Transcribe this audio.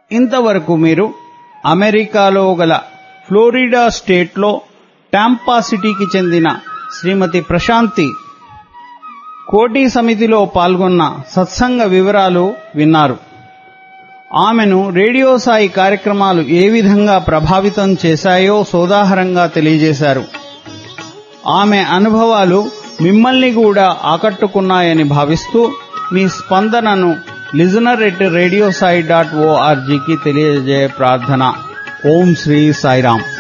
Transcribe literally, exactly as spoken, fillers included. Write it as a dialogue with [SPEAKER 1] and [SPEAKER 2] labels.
[SPEAKER 1] ఇంతవరకు మీరు అమెరికాలో గల ఫ్లోరిడా స్టేట్లో టాంపా సిటీకి చెందిన శ్రీమతి ప్రశాంతి కోటి సమితిలో పాల్గొన్న సత్సంగ వివరాలు విన్నారు. ఆమెను రేడియో సాయి కార్యక్రమాలు ఏ విధంగా ప్రభావితం చేశాయో సోదాహరంగా తెలియజేశారు. ఆమె అనుభవాలు మిమ్మల్ని కూడా ఆకట్టుకున్నాయని భావిస్తూ మీ స్పందనను listener at radio Sai dot ఓఆర్జీకి తెలియజేయ ప్రార్థన. ఓం శ్రీ సాయిరాం.